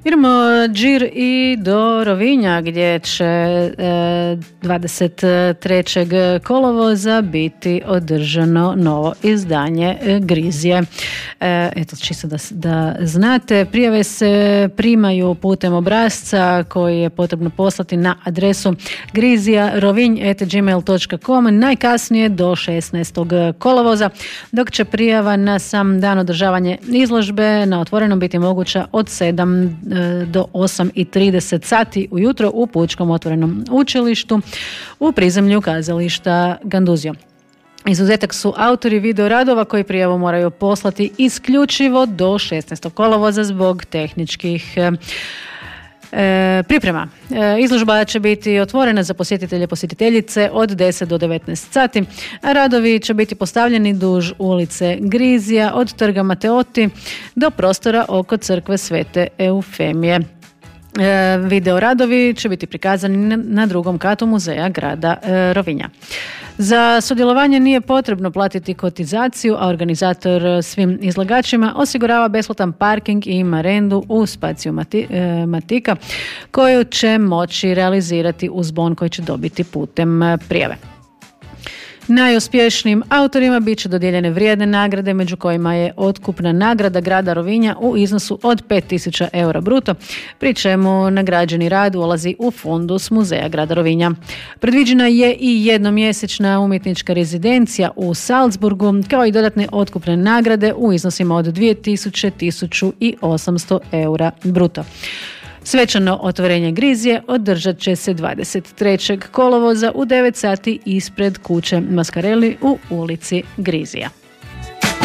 Idemo Đir i do Rovinja gdje će 23. kolovoza biti održano novo izdanje Grizije. Eto, čisto da znate, prijave se primaju putem obrasca koji je potrebno poslati na adresu grizijarovinj@gmail.com najkasnije do 16. kolovoza, dok će prijava na sam dan održavanja izložbe na otvorenom biti moguća od 7 do 8:30 sati ujutro u Pučkom otvorenom učilištu u prizemlju kazališta Ganduzio. Izuzetak su autori videoradova koji prijavu moraju poslati isključivo do 16. kolovoza zbog tehničkih priprema. Izložba će biti otvorena za posjetitelje i posjetiteljice od 10 do 19 sati, a radovi će biti postavljeni duž ulice Grizija od trga Mateoti do prostora oko crkve Svete Eufemije. Video radovi će biti prikazani na drugom katu muzeja grada Rovinja. Za sudjelovanje nije potrebno platiti kotizaciju, a organizator svim izlagačima osigurava besplatan parking i marendu u spaciju Matika koju će moći realizirati uz bon koji će dobiti putem prijave. Najuspješnijim autorima bit će dodijeljene vrijedne nagrade, među kojima je otkupna nagrada grada Rovinja u iznosu od 5.000 eura bruto, pri čemu nagrađeni rad ulazi u fundus muzeja grada Rovinja. Predviđena je i jednomjesečna umjetnička rezidencija u Salzburgu, kao i dodatne otkupne nagrade u iznosima od 2.000, 1.000 i 800 eura bruto. Svečano otvorenje Grizije održat će se 23. kolovoza u 9 sati ispred kuće Maskareli u ulici Grizija.